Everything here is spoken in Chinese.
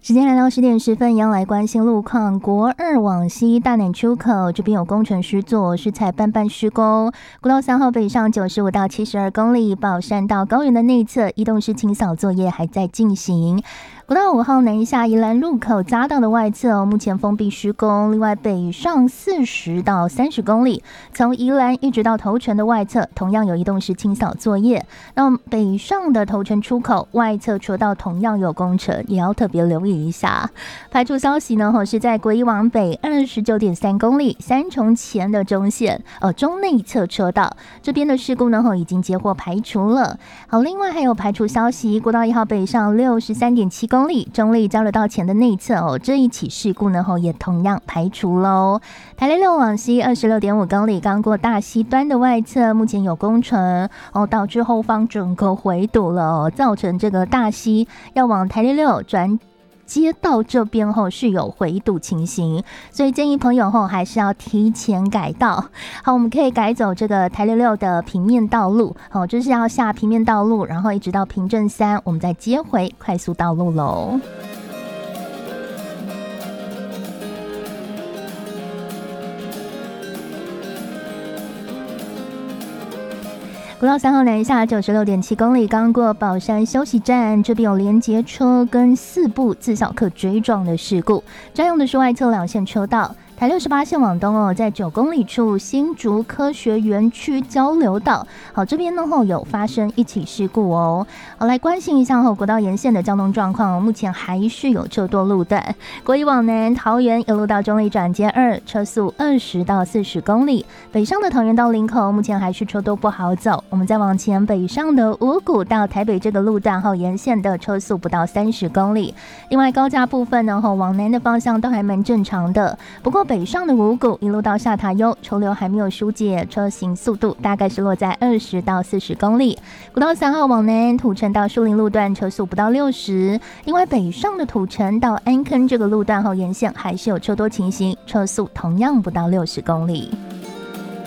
时间来到10点10分，一样来关心路况。国2往西大南出口这边有工程施作，是采半施工。国道3号北上95到72公里，宝山到高原的内侧移动式清扫作业还在进行。国道5号南下宜兰路口匝道的外侧目前封闭施工。另外北上40到30公里，从宜兰一直到头城的外侧同样有移动式清扫作业。那北上的头城出口外侧车道同样有工程，也要特别留意一下。排除消息呢，是在国一往北29.3公里三重前的中线中内侧车道这边的事故呢已经接获排除了。好，另外还有排除消息，国道1号北上63.7公里中立交流道前的内侧这一起事故呢也同样排除喽。台雷6往西26.5公里，刚过大溪端的外侧目前有工程导致后方整个回堵了造成这个大溪要往台雷6转街道这边是有回堵情形，所以建议朋友还是要提前改道。好，我们可以改走这个台6的平面道路就是要下平面道路，然后一直到平镇3，我们再接回快速道路喽。国道3号南下96.7公里，刚过宝山休息站，这边有连结车跟4部自小客追撞的事故，占用的是外侧2线车道。台68线往东在9公里处新竹科学园区交流道，好，这边呢有发生一起事故好，来关心一下国道沿线的交通状况，目前还是有车多路段。国一往南桃园一路到中立转接2，车速20到40公里，北上的桃园到林口目前还是车多不好走。我们再往前北上的五股到台北这个路段沿线的车速不到30公里。另外高架部分呢往南的方向都还蛮正常的，不过北上的五股一路到下塔悠车流还没有疏解，车行速度大概是落在20到40公里。国道3号往南土城到树林路段车速不到60，另外北上的土城到安坑这个路段沿线还是有车多情形，车速同样不到60公里。